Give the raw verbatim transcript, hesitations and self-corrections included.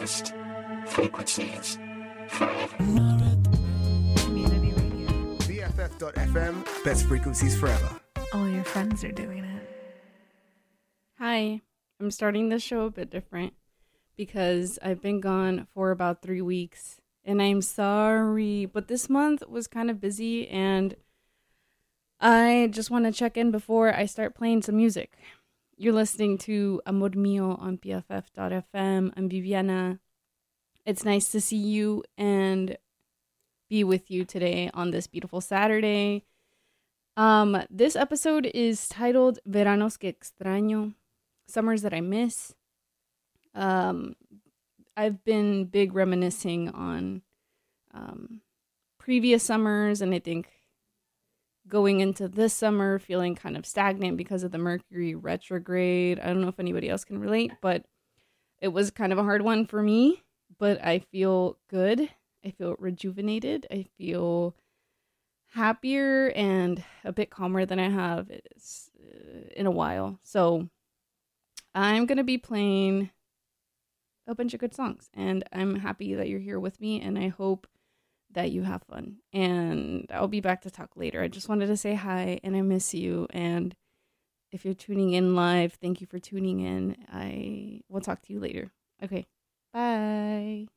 Lost frequencies. Community radio. B F F dot F M, best frequencies forever. All your friends are doing it. Hi, I'm starting this show a bit different because I've been gone for about three weeks and I'm sorry, but this month was kind of busy and I just want to check in before I start playing some music. You're listening to Amor Mio on B F F dot F M. I'm Viviana. It's nice to see you and be with you today on this beautiful Saturday. Um, this episode is titled Veranos que extraño, Summers that I miss. Um, I've been big reminiscing on um, previous summers, and I think going into this summer feeling kind of stagnant because of the Mercury retrograde. I don't know if anybody else can relate, but it was kind of a hard one for me, but I feel good. I feel rejuvenated. I feel happier and a bit calmer than I have in a while. So I'm going to be playing a bunch of good songs, and I'm happy that you're here with me, and I hope that you have fun. And I'll be back to talk later. I just wanted to say hi, and I miss you. And if you're tuning in live, thank you for tuning in. I will talk to you later. Okay, bye.